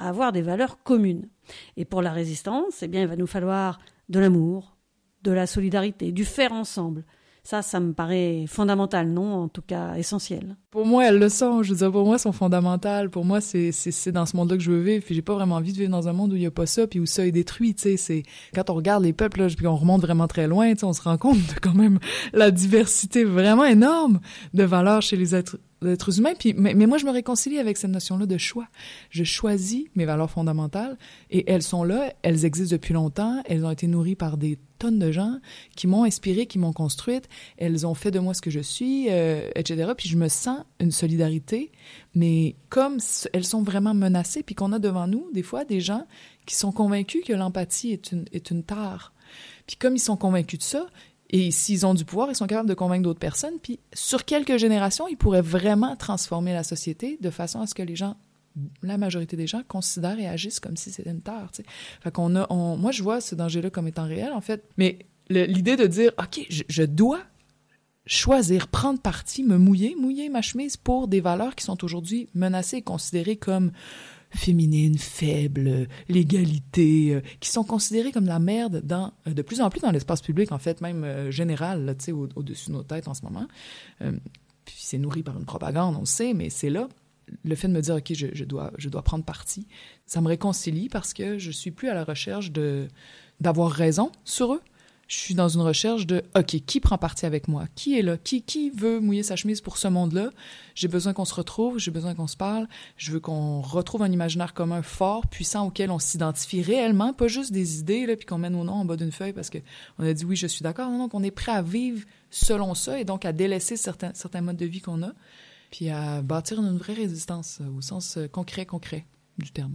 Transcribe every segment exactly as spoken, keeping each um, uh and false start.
à avoir des valeurs communes. Et pour la résistance, eh bien, il va nous falloir de l'amour, de la solidarité, du faire ensemble. Ça, ça me paraît fondamental, non? En tout cas, essentiel. Pour moi, elles le sont. Je veux dire, pour moi, elles sont fondamentales. Pour moi, c'est, c'est, c'est dans ce monde-là que je veux vivre. Puis j'ai pas vraiment envie de vivre dans un monde où il y a pas ça, puis où ça est détruit, tu sais. C'est, quand on regarde les peuples, là, puis on remonte vraiment très loin, tu sais, on se rend compte de quand même la diversité vraiment énorme de valeurs chez les êtres d'êtres humains. Puis, mais, mais moi, je me réconcilie avec cette notion-là de choix. Je choisis mes valeurs fondamentales et elles sont là, elles existent depuis longtemps, elles ont été nourries par des tonnes de gens qui m'ont inspirée, qui m'ont construite, elles ont fait de moi ce que je suis, euh, et cetera. Puis je me sens une solidarité, mais comme elles sont vraiment menacées, puis qu'on a devant nous, des fois, des gens qui sont convaincus que l'empathie est une, est une tare. Puis comme ils sont convaincus de ça, et s'ils ont du pouvoir, ils sont capables de convaincre d'autres personnes. Puis sur quelques générations, ils pourraient vraiment transformer la société de façon à ce que les gens, la majorité des gens, considèrent et agissent comme si c'était une tare. Tu sais. Fait qu'on a, on, moi, je vois ce danger-là comme étant réel, en fait. Mais le, l'idée de dire, OK, je, je dois choisir, prendre parti, me mouiller, mouiller ma chemise pour des valeurs qui sont aujourd'hui menacées et considérées comme féminines, faibles, l'égalité, euh, qui sont considérées comme la merde dans, euh, de plus en plus dans l'espace public, en fait, même euh, général, là, tu sais, au, au-dessus de nos têtes en ce moment. Euh, puis c'est nourri par une propagande, on le sait, mais c'est là. Le fait de me dire, OK, je, je, dois, je dois prendre parti, ça me réconcilie parce que je suis plus à la recherche de, d'avoir raison sur eux. Je suis dans une recherche de, OK, qui prend parti avec moi? Qui est là? Qui, qui veut mouiller sa chemise pour ce monde-là? J'ai besoin qu'on se retrouve, j'ai besoin qu'on se parle. Je veux qu'on retrouve un imaginaire commun fort, puissant, auquel on s'identifie réellement, pas juste des idées, là, puis qu'on mène nos noms en bas d'une feuille parce qu'on a dit, oui, je suis d'accord. Non, non, qu'on est prêt à vivre selon ça et donc à délaisser certains, certains modes de vie qu'on a, puis à bâtir une vraie résistance au sens concret, concret du terme.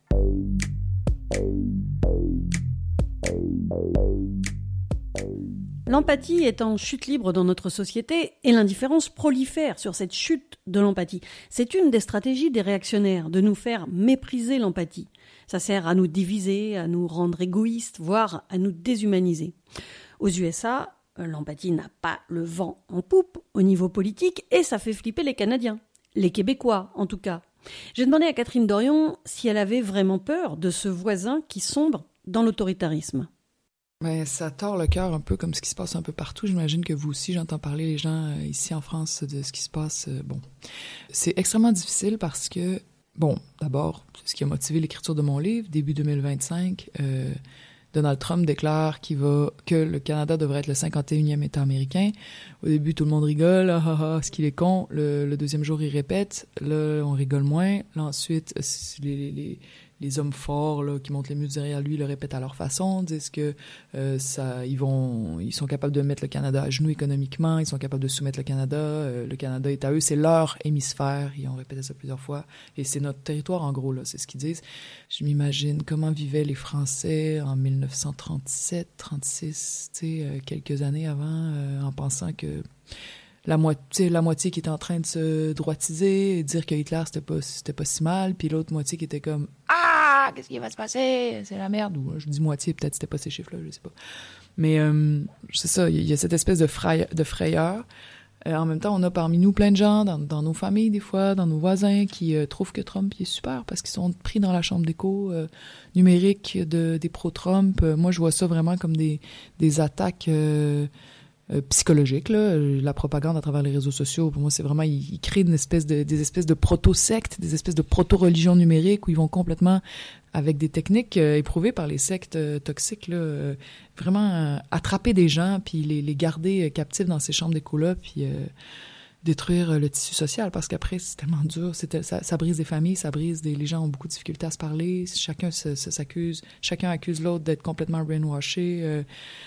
L'empathie est en chute libre dans notre société et l'indifférence prolifère sur cette chute de l'empathie. C'est une des stratégies des réactionnaires, de nous faire mépriser l'empathie. Ça sert à nous diviser, à nous rendre égoïstes, voire à nous déshumaniser. Aux U S A, l'empathie n'a pas le vent en poupe au niveau politique et ça fait flipper les Canadiens, les Québécois en tout cas. J'ai demandé à Catherine Dorion si elle avait vraiment peur de ce voisin qui sombre dans l'autoritarisme. Ben, ça tord le cœur un peu comme ce qui se passe un peu partout. J'imagine que vous aussi, j'entends parler les gens euh, ici en France de ce qui se passe. Euh, bon, c'est extrêmement difficile parce que, bon, d'abord, c'est ce qui a motivé l'écriture de mon livre, début deux mille vingt-cinq, euh, Donald Trump déclare qu'il va, que le Canada devrait être le cinquante et unième État américain. Au début, tout le monde rigole, ah ah ah, ce qu'il est con. Le, le deuxième jour, il répète. Là, on rigole moins. Là, ensuite, les, les, les hommes forts là, qui montent les muscles derrière lui le répètent à leur façon, disent que euh, ça, ils vont, ils sont capables de mettre le Canada à genoux économiquement, ils sont capables de soumettre le Canada. Euh, le Canada est à eux, c'est leur hémisphère. Ils ont répété ça plusieurs fois. Et c'est notre territoire, en gros, là, c'est ce qu'ils disent. Je m'imagine comment vivaient les Français en dix-neuf cent trente-sept, trente-six, tu sais, euh, quelques années avant, euh, en pensant que la moitié, la moitié qui était en train de se droitiser et dire que Hitler, c'était pas, c'était pas si mal, puis l'autre moitié qui était comme « Ah! Qu'est-ce qui va se passer? C'est la merde! » Ou je dis moitié, peut-être c'était pas ces chiffres-là, je sais pas. Mais euh, c'est ça, il y a cette espèce de, fraye, de frayeur. Euh, en même temps, on a parmi nous plein de gens, dans, dans nos familles des fois, dans nos voisins, qui euh, trouvent que Trump il est super parce qu'ils sont pris dans la chambre d'écho euh, numérique de, des pro-Trump. Euh, moi, je vois ça vraiment comme des, des attaques... Euh, Euh, psychologique, là, la propagande à travers les réseaux sociaux, pour moi, c'est vraiment, ils, ils créent une espèce de, des espèces de proto-sectes, des espèces de proto-religions numériques où ils vont complètement, avec des techniques euh, éprouvées par les sectes euh, toxiques, là, euh, vraiment euh, attraper des gens puis les, les garder euh, captifs dans ces chambres d'écho-là, puis euh, détruire euh, le tissu social, parce qu'après, c'est tellement dur, c'est, ça, ça brise des familles, ça brise des... Les gens ont beaucoup de difficultés à se parler, chacun se, se, s'accuse, chacun accuse l'autre d'être complètement brainwashé, euh,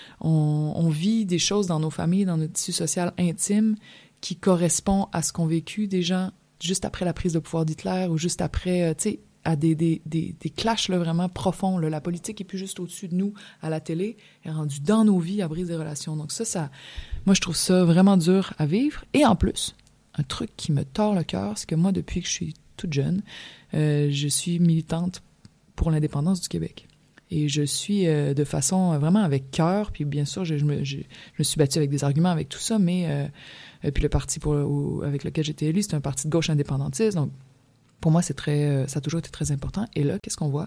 on, on vit des choses dans nos familles, dans notre tissu social intime, qui correspond à ce qu'ont vécu des gens juste après la prise de pouvoir d'Hitler, ou juste après, euh, tu sais, à des, des, des, des clashs là, vraiment profonds. Là. La politique est plus juste au-dessus de nous à la télé, elle est rendue dans nos vies, à briser des relations. Donc ça, ça, moi, je trouve ça vraiment dur à vivre. Et en plus, un truc qui me tord le cœur, c'est que moi, depuis que je suis toute jeune, euh, je suis militante pour l'indépendance du Québec. Et je suis euh, de façon vraiment avec cœur, puis bien sûr, je, je, me, je, je me suis battue avec des arguments, avec tout ça, mais euh, puis le parti pour, au, avec lequel j'étais élue, c'est un parti de gauche indépendantiste, donc Pour moi, c'est très, ça a toujours été très important. Et là, qu'est-ce qu'on voit?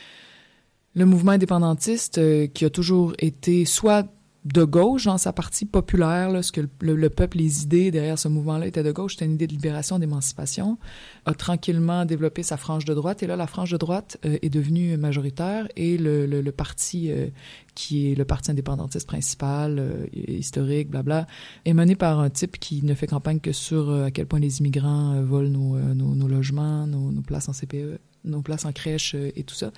Le mouvement indépendantiste euh, qui a toujours été soit de gauche dans sa partie populaire, là, ce que le, le peuple, les idées derrière ce mouvement-là étaient de gauche, c'était une idée de libération, d'émancipation, a tranquillement développé sa frange de droite. Et là, la frange de droite euh, est devenue majoritaire et le, le, le parti euh, qui est le parti indépendantiste principal, euh, historique, blabla, est mené par un type qui ne fait campagne que sur euh, à quel point les immigrants euh, volent nos, euh, nos, nos logements, nos, nos places en C P E, nos places en crèche euh, et tout ça.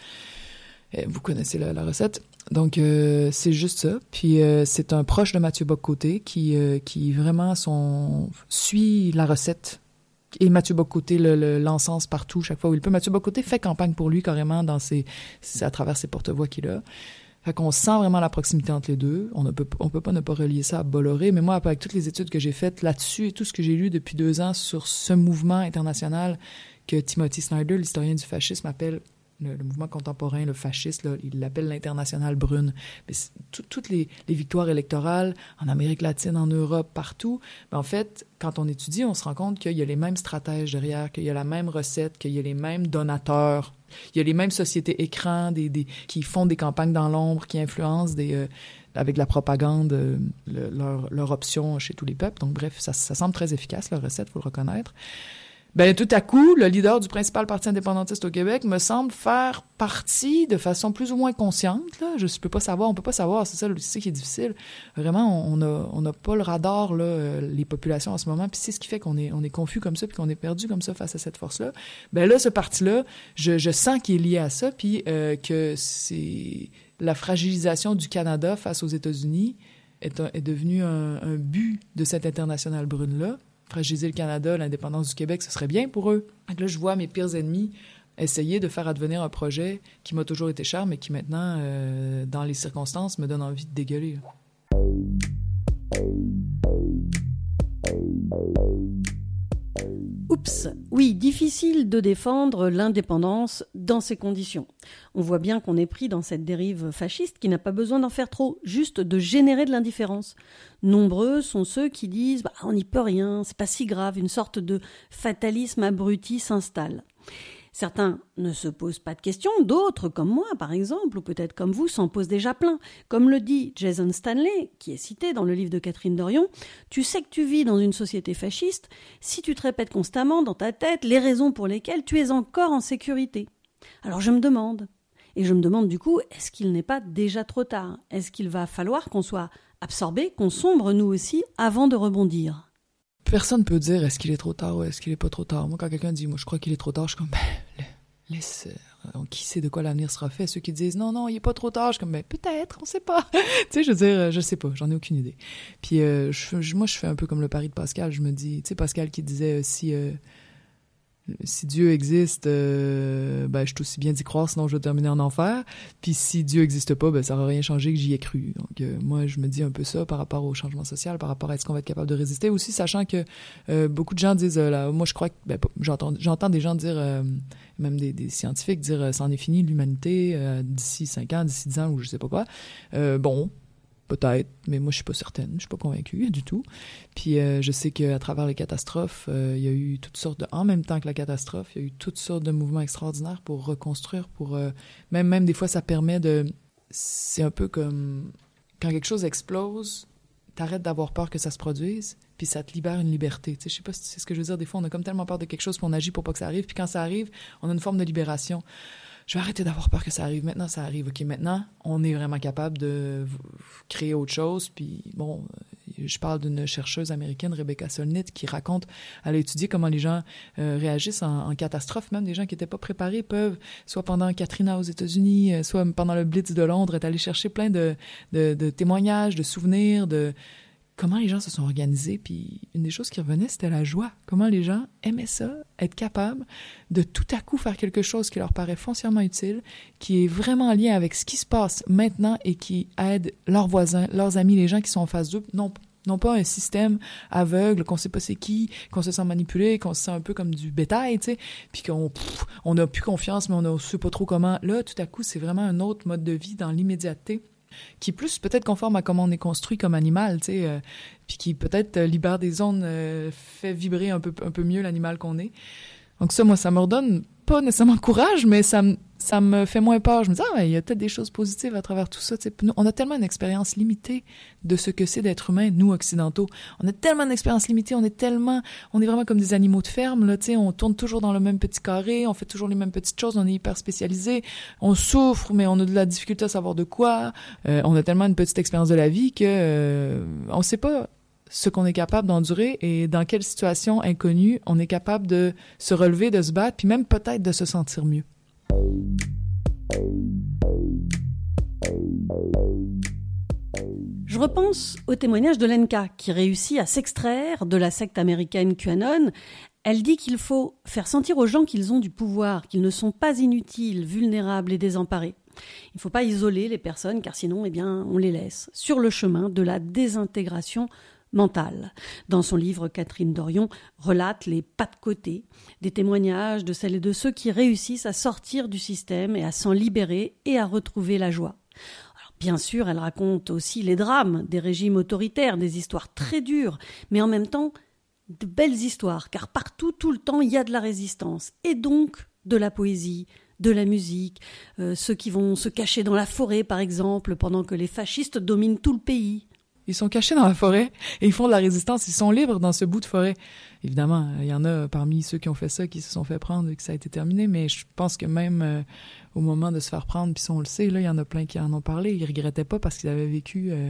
Vous connaissez la, la recette. Donc, euh, c'est juste ça. Puis, euh, c'est un proche de Mathieu Bock-Côté qui, euh, qui vraiment son, suit la recette. Et Mathieu Bock-Côté le, le, l'encense partout, chaque fois où il peut. Mathieu Bock-Côté fait campagne pour lui, carrément, dans ses, à travers ses porte-voix qu'il a. Fait qu'on sent vraiment la proximité entre les deux. On ne peut, on peut pas ne pas relier ça à Bolloré. Mais moi, avec toutes les études que j'ai faites là-dessus et tout ce que j'ai lu depuis deux ans sur ce mouvement international que Timothy Snyder, l'historien du fascisme, appelle Le, le mouvement contemporain, le fasciste, là, il l'appelle l'internationale brune. Mais tout, toutes les, les victoires électorales en Amérique latine, en Europe, partout, ben en fait, quand on étudie, on se rend compte qu'il y a les mêmes stratèges derrière, qu'il y a la même recette, qu'il y a les mêmes donateurs, il y a les mêmes sociétés écrans des, des, qui font des campagnes dans l'ombre, qui influencent des, euh, avec la propagande euh, le, leur, leur option chez tous les peuples. Donc bref, ça, ça semble très efficace, leur recette, il faut le reconnaître. Ben tout à coup, le leader du principal parti indépendantiste au Québec me semble faire partie de façon plus ou moins consciente. Là, je peux pas savoir, on peut pas savoir, c'est ça, c'est ça qui est difficile. Vraiment, on a, on n'a pas le radar là, les populations en ce moment, puis c'est ce qui fait qu'on est, on est confus comme ça, puis qu'on est perdu comme ça face à cette force-là. Ben là, ce parti-là, je, je sens qu'il est lié à ça, puis euh, que c'est la fragilisation du Canada face aux États-Unis est, un, est devenu un, un but de cette internationale brune-là. Fragiliser le Canada, l'indépendance du Québec, ce serait bien pour eux. Donc là, je vois mes pires ennemis essayer de faire advenir un projet qui m'a toujours été cher, mais qui maintenant, euh, dans les circonstances, me donne envie de dégueuler. Oups, oui, difficile de défendre l'indépendance dans ces conditions. On voit bien qu'on est pris dans cette dérive fasciste qui n'a pas besoin d'en faire trop, juste de générer de l'indifférence. Nombreux sont ceux qui disent bah, « on n'y peut rien, c'est pas si grave », une sorte de fatalisme abruti s'installe. Certains ne se posent pas de questions, d'autres, comme moi par exemple, ou peut-être comme vous, s'en posent déjà plein. Comme le dit Jason Stanley, qui est cité dans le livre de Catherine Dorion, tu sais que tu vis dans une société fasciste si tu te répètes constamment dans ta tête les raisons pour lesquelles tu es encore en sécurité. Alors je me demande, et je me demande du coup, est-ce qu'il n'est pas déjà trop tard ? Est-ce qu'il va falloir qu'on soit absorbé, qu'on sombre nous aussi avant de rebondir ? Personne peut dire est-ce qu'il est trop tard ou est-ce qu'il est pas trop tard. Moi, quand quelqu'un dit « moi, je crois qu'il est trop tard », je suis comme ben, « laisse, euh, qui sait de quoi l'avenir sera fait ?» Ceux qui disent « non, non, il est pas trop tard », je suis comme ben, « peut-être, on sait pas. » Tu sais, je veux dire, je sais pas, j'en ai aucune idée. Puis euh, je, je, moi, je fais un peu comme le pari de Pascal. Je me dis, tu sais, Pascal qui disait euh, si... Euh, si Dieu existe, euh, ben, je suis aussi bien d'y croire, sinon je vais terminer en enfer. Puis si Dieu existe pas, ben, ça n'aura rien changé que j'y ai cru. Donc, euh, moi, je me dis un peu ça par rapport au changement social, par rapport à est-ce qu'on va être capable de résister. Aussi, sachant que euh, beaucoup de gens disent, euh, là, moi, je crois que, ben, j'entends, j'entends des gens dire, euh, même des, des scientifiques dire, euh, ça en est fini l'humanité euh, d'ici cinq ans, d'ici dix ans, ou je sais pas quoi. Euh, bon. Peut-être, mais moi, je suis pas certaine. Je suis pas convaincue du tout. Puis, euh, je sais qu'à travers les catastrophes, euh, il y a eu toutes sortes de... En même temps que la catastrophe, il y a eu toutes sortes de mouvements extraordinaires pour reconstruire, pour... Euh, même, même des fois, ça permet de... C'est un peu comme... Quand quelque chose explose, t'arrêtes d'avoir peur que ça se produise, puis ça te libère une liberté. Tu sais, je sais pas si c'est ce que je veux dire. Des fois, on a comme tellement peur de quelque chose, puis on agit pour pas que ça arrive. Puis quand ça arrive, on a une forme de libération. Je vais arrêter d'avoir peur que ça arrive. Maintenant, ça arrive. OK, maintenant, on est vraiment capable de créer autre chose. Puis, bon, je parle d'une chercheuse américaine, Rebecca Solnit, qui raconte, elle a étudié comment les gens euh, réagissent en, en catastrophe. Même des gens qui n'étaient pas préparés peuvent, soit pendant Katrina aux États-Unis, soit pendant le Blitz de Londres, être allés chercher plein de, de, de témoignages, de souvenirs, de... comment les gens se sont organisés, puis une des choses qui revenait, c'était la joie. Comment les gens aimaient ça, être capables de tout à coup faire quelque chose qui leur paraît foncièrement utile, qui est vraiment en lien avec ce qui se passe maintenant et qui aide leurs voisins, leurs amis, les gens qui sont en face d'eux. Non, non pas un système aveugle, qu'on sait pas c'est qui, qu'on se sent manipulé, qu'on se sent un peu comme du bétail, tu sais, puis qu'on pff, on a plus confiance, mais on ne sait pas trop comment. Là, tout à coup, c'est vraiment un autre mode de vie dans l'immédiateté, qui est plus peut-être conforme à comment on est construit comme animal, tu sais, euh, puis qui peut-être euh, libère des ondes, euh, fait vibrer un peu, un peu mieux l'animal qu'on est. Donc ça, moi, ça me redonne pas nécessairement courage, mais ça me, ça me fait moins peur. Je me dis, ah, il y a peut-être des choses positives à travers tout ça. T'sais, nous, on a tellement une expérience limitée de ce que c'est d'être humain, nous, occidentaux. On a tellement d'expérience limitée, on est tellement, on est vraiment comme des animaux de ferme, là, t'sais, on tourne toujours dans le même petit carré, on fait toujours les mêmes petites choses, on est hyper spécialisé, on souffre, mais on a de la difficulté à savoir de quoi. Euh, on a tellement une petite expérience de la vie que euh, on sait pas ce qu'on est capable d'endurer et dans quelle situation inconnue on est capable de se relever, de se battre, puis même peut-être de se sentir mieux. Je repense au témoignage de Lenka, qui réussit à s'extraire de la secte américaine QAnon. Elle dit qu'il faut faire sentir aux gens qu'ils ont du pouvoir, qu'ils ne sont pas inutiles, vulnérables et désemparés. Il ne faut pas isoler les personnes, car sinon, eh bien, on les laisse sur le chemin de la désintégration mentale. Dans son livre, Catherine Dorion relate les pas de côté, des témoignages de celles et de ceux qui réussissent à sortir du système et à s'en libérer et à retrouver la joie. Alors, bien sûr, elle raconte aussi les drames des régimes autoritaires, des histoires très dures, mais en même temps, de belles histoires, car partout, tout le temps, il y a de la résistance, et donc de la poésie, de la musique, euh, ceux qui vont se cacher dans la forêt, par exemple, pendant que les fascistes dominent tout le pays. Ils sont cachés dans la forêt et ils font de la résistance. Ils sont libres dans ce bout de forêt. Évidemment, il y en a parmi ceux qui ont fait ça qui se sont fait prendre et que ça a été terminé, mais je pense que même euh, au moment de se faire prendre, puis on le sait, là, il y en a plein qui en ont parlé. Ils regrettaient pas parce qu'ils avaient vécu... Euh...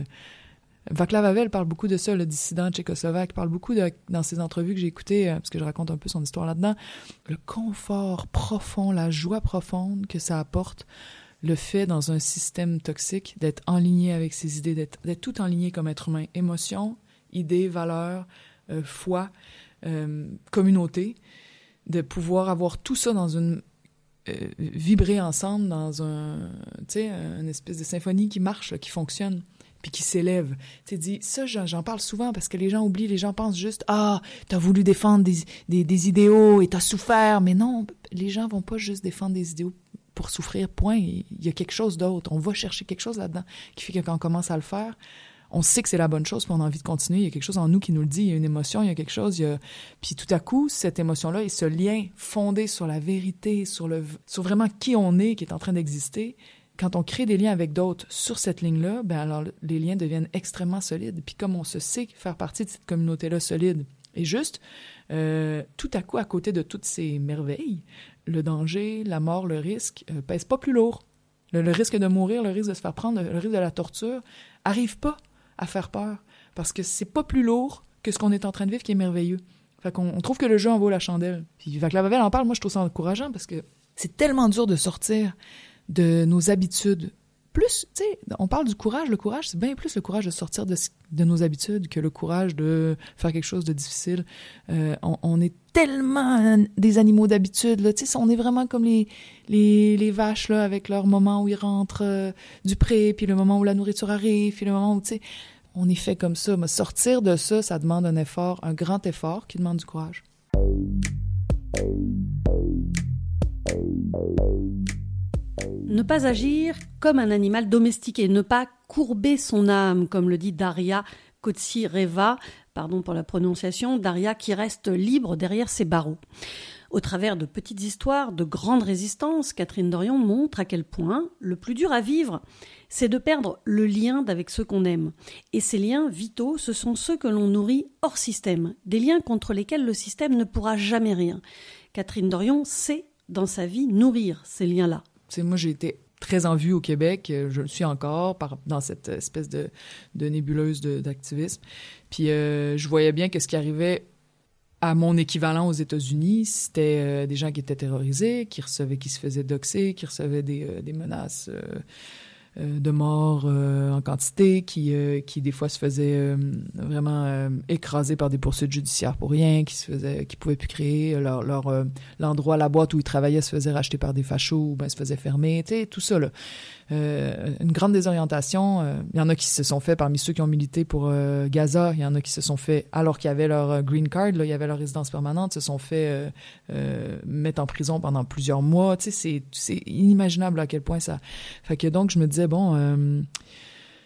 Václav Havel parle beaucoup de ça, le dissident tchécoslovaque, parle beaucoup de, dans ses entrevues que j'ai écoutées, euh, parce que je raconte un peu son histoire là-dedans, le confort profond, la joie profonde que ça apporte, le fait, dans un système toxique, d'être enligné avec ses idées, d'être, d'être tout enligné comme être humain. Émotions, idées, valeurs, euh, foi, euh, communauté, de pouvoir avoir tout ça dans une... Euh, vibrer ensemble dans un... Tu sais, une espèce de symphonie qui marche, là, qui fonctionne, puis qui s'élève. Tu sais, dis, ça, j'en, j'en parle souvent parce que les gens oublient, les gens pensent juste « Ah, t'as voulu défendre des, des, des idéaux et t'as souffert. » Mais non, les gens vont pas juste défendre des idéaux pour souffrir, point. Il y a quelque chose d'autre. On va chercher quelque chose là-dedans qui fait que quand on commence à le faire, on sait que c'est la bonne chose puis on a envie de continuer. Il y a quelque chose en nous qui nous le dit. Il y a une émotion, il y a quelque chose. Il y a... Puis tout à coup, cette émotion-là et ce lien fondé sur la vérité, sur, le... sur vraiment qui on est, qui est en train d'exister, quand on crée des liens avec d'autres sur cette ligne-là, ben alors les liens deviennent extrêmement solides. Puis comme on se sait faire partie de cette communauté-là solide et juste, euh, tout à coup, à côté de toutes ces merveilles, le danger, la mort, le risque euh, pèse pas plus lourd. Le, le risque de mourir, le risque de se faire prendre, le, le risque de la torture arrive pas à faire peur parce que c'est pas plus lourd que ce qu'on est en train de vivre qui est merveilleux. Fait qu'on on trouve que le jeu en vaut la chandelle. Puis Václav Havel en parle, moi je trouve ça encourageant parce que c'est tellement dur de sortir de nos habitudes. Plus, tu sais, on parle du courage. Le courage, c'est bien plus le courage de sortir de, de nos habitudes que le courage de faire quelque chose de difficile. Euh, on, on est tellement des animaux d'habitude, là. Tu sais, on est vraiment comme les, les, les vaches, là, avec leur moment où ils rentrent euh, du pré, puis le moment où la nourriture arrive, puis le moment où, tu sais, on est fait comme ça. Mais sortir de ça, ça demande un effort, un grand effort qui demande du courage. Ne pas agir comme un animal domestiqué, ne pas courber son âme, comme le dit Daria Kotsireva, pardon pour la prononciation, Daria qui reste libre derrière ses barreaux. Au travers de petites histoires de grande résistance, Catherine Dorion montre à quel point le plus dur à vivre, c'est de perdre le lien d'avec ceux qu'on aime. Et ces liens vitaux, ce sont ceux que l'on nourrit hors système, des liens contre lesquels le système ne pourra jamais rien. Catherine Dorion sait, dans sa vie, nourrir ces liens-là. Tu sais, moi, j'ai été très en vue au Québec. Je le suis encore par, dans cette espèce de, de nébuleuse de, d'activisme. Puis euh, je voyais bien que ce qui arrivait à mon équivalent aux États-Unis, c'était euh, des gens qui étaient terrorisés, qui recevaient, qui se faisaient doxer, qui recevaient des, euh, des menaces euh, euh, de mort euh, en quantité, qui, euh, qui des fois se faisaient euh, vraiment euh, écraser par des poursuites judiciaires pour rien, qui se faisaient, qui pouvaient plus créer leur, leur euh, l'endroit, la boîte où ils travaillaient se faisait racheter par des fachos, ou ben se faisait fermer, tu sais, tout ça là. Euh, une grande désorientation. Euh, il y en a qui se sont fait parmi ceux qui ont milité pour euh, Gaza. Il y en a qui se sont fait, alors qu'ils avaient leur euh, green card, là, il y avait leur résidence permanente, se sont fait euh, euh, mettre en prison pendant plusieurs mois. Tu sais, c'est, c'est inimaginable à quel point ça... Fait que donc, je me disais, bon... Euh,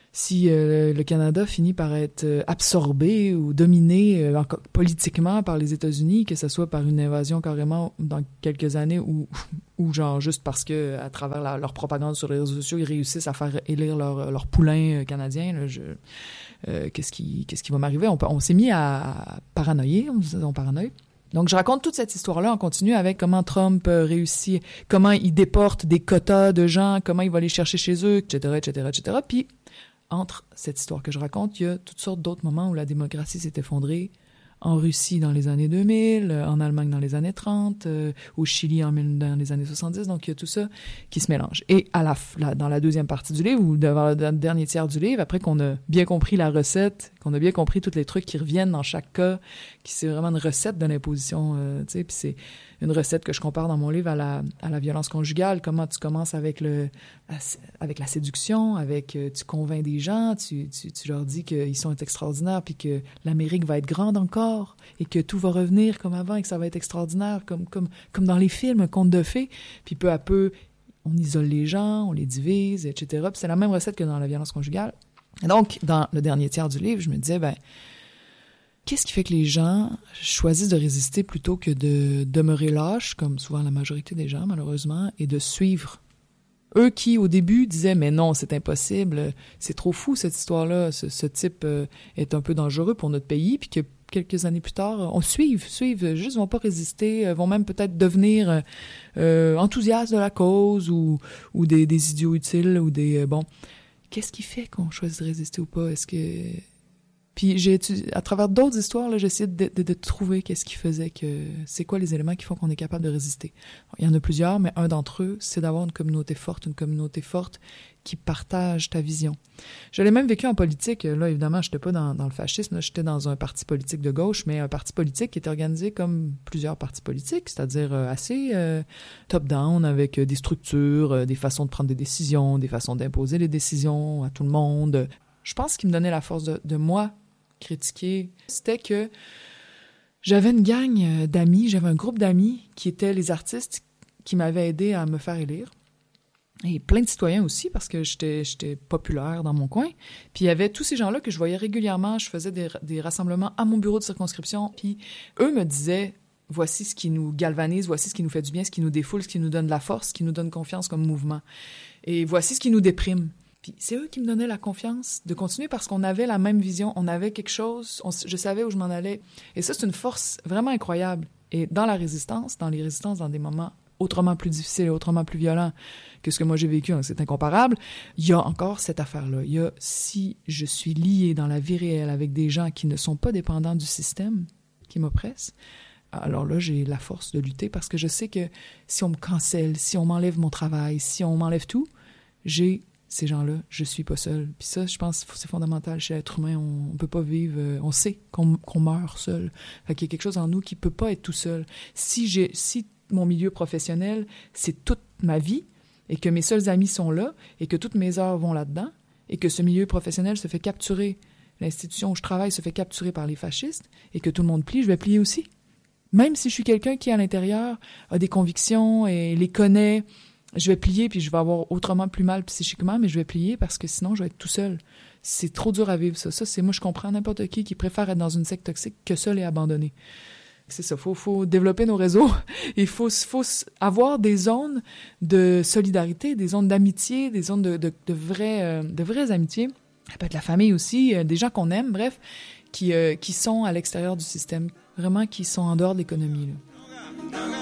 si euh, le Canada finit par être absorbé ou dominé euh, politiquement par les États-Unis, que ce soit par une invasion carrément dans quelques années ou, ou genre juste parce que à travers la, leur propagande sur les réseaux sociaux, ils réussissent à faire élire leur, leur poulain canadien, là, je, euh, qu'est-ce qui, qu'est-ce qui va m'arriver? On, on s'est mis à, à paranoïer, on, on paranoïe. Donc, je raconte toute cette histoire-là en continu avec comment Trump euh, réussit, comment il déporte des quotas de gens, comment il va les chercher chez eux, et cetera, et cetera, et cetera. Puis, entre cette histoire que je raconte, il y a toutes sortes d'autres moments où la démocratie s'est effondrée. En Russie dans les années deux mille, en Allemagne dans les années trente, euh, au Chili en, dans les années soixante-dix. Donc, il y a tout ça qui se mélange. Et à la, la, dans la deuxième partie du livre, ou dans le dernier tiers du livre, après qu'on a bien compris la recette, qu'on a bien compris tous les trucs qui reviennent dans chaque cas, qui c'est vraiment une recette de l'imposition, euh, tu sais, puis c'est une recette que je compare dans mon livre à la, à la violence conjugale. Comment tu commences avec le, avec la séduction, avec euh, tu convaincs des gens, tu, tu, tu leur dis qu'ils sont extraordinaires, puis que l'Amérique va être grande encore, et que tout va revenir comme avant, et que ça va être extraordinaire, comme, comme, comme dans les films, un conte de fées. Puis peu à peu, on isole les gens, on les divise, et cetera. Puis c'est la même recette que dans la violence conjugale. Et donc, dans le dernier tiers du livre, je me disais, ben, qu'est-ce qui fait que les gens choisissent de résister plutôt que de demeurer lâches, comme souvent la majorité des gens, malheureusement, et de suivre? Eux qui, au début, disaient « Mais non, c'est impossible, c'est trop fou cette histoire-là, ce, ce type euh, est un peu dangereux pour notre pays », puis que quelques années plus tard, on suive, suivent, juste vont pas résister, vont même peut-être devenir euh, enthousiastes de la cause ou, ou des, des idiots utiles ou des... Euh, bon, qu'est-ce qui fait qu'on choisit de résister ou pas? Est-ce que... Puis j'ai étudié, à travers d'autres histoires, là, j'ai essayé de, de, de trouver qu'est-ce qui faisait que... C'est quoi les éléments qui font qu'on est capable de résister? Il y en a plusieurs, mais un d'entre eux, c'est d'avoir une communauté forte, une communauté forte qui partage ta vision. Je l'ai même vécu en politique. Là, évidemment, j'étais pas dans, dans le fascisme, là, j'étais dans un parti politique de gauche, mais un parti politique qui était organisé comme plusieurs partis politiques, c'est-à-dire euh, assez euh, top-down, avec euh, des structures, euh, des façons de prendre des décisions, des façons d'imposer les décisions à tout le monde. Je pense ce qui me donnait la force de, de moi critiquer, c'était que j'avais une gang d'amis, j'avais un groupe d'amis qui étaient les artistes qui m'avaient aidé à me faire élire. Et plein de citoyens aussi, parce que j'étais, j'étais populaire dans mon coin. Puis il y avait tous ces gens-là que je voyais régulièrement. Je faisais des, des rassemblements à mon bureau de circonscription. Puis eux me disaient, voici ce qui nous galvanise, voici ce qui nous fait du bien, ce qui nous défoule, ce qui nous donne de la force, ce qui nous donne confiance comme mouvement. Et voici ce qui nous déprime. Puis c'est eux qui me donnaient la confiance de continuer parce qu'on avait la même vision, on avait quelque chose, on, je savais où je m'en allais. Et ça, c'est une force vraiment incroyable. Et dans la résistance, dans les résistances, dans des moments autrement plus difficiles, autrement plus violents que ce que moi j'ai vécu, hein, c'est incomparable, il y a encore cette affaire-là. Il y a, si je suis lié dans la vie réelle avec des gens qui ne sont pas dépendants du système qui m'oppresse, alors là, j'ai la force de lutter parce que je sais que si on me cancelle, si on m'enlève mon travail, si on m'enlève tout, j'ai ces gens-là, je suis pas seule. Puis ça, je pense que c'est fondamental chez l'être humain. On, on peut pas vivre... Euh, on sait qu'on, qu'on meurt seul. Fait qu'il y a quelque chose en nous qui peut pas être tout seul. Si j'ai, si mon milieu professionnel, c'est toute ma vie, et que mes seuls amis sont là, et que toutes mes heures vont là-dedans, et que ce milieu professionnel se fait capturer, l'institution où je travaille se fait capturer par les fascistes, et que tout le monde plie, je vais plier aussi. Même si je suis quelqu'un qui, à l'intérieur, a des convictions et les connaît... Je vais plier, puis je vais avoir autrement plus mal psychiquement, mais je vais plier parce que sinon, je vais être tout seul. C'est trop dur à vivre, ça. Ça, c'est moi, je comprends n'importe qui qui préfère être dans une secte toxique que seul et abandonné. C'est ça, faut, faut développer nos réseaux. Il faut, faut avoir des zones de solidarité, des zones d'amitié, des zones de, de, de, vraies, euh, de vraies amitiés. Ça peut être la famille aussi, euh, des gens qu'on aime, bref, qui, euh, qui sont à l'extérieur du système, vraiment qui sont en dehors de l'économie, là.